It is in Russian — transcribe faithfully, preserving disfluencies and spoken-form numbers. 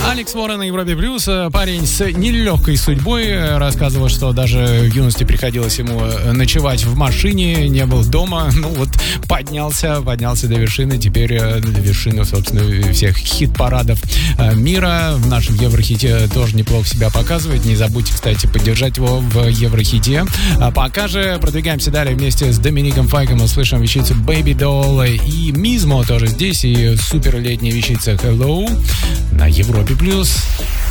Алекс Уоррен на Европе Плюс. Парень с нелегкой судьбой. Рассказывал, что даже в юности приходилось ему ночевать в машине, не был дома. Ну вот поднялся, поднялся до вершины. Теперь до вершины, собственно, всех хит-парадов мира. В нашем Еврохите тоже неплохо себя показывает. Не забудьте, кстати, поддержать его в Еврохите. А пока же продвигаемся далее вместе с Домиником Файком. Услышим вещицу Baby Doll и Мизмо тоже здесь. И супер летняя вещица Hello на Европе Плюс.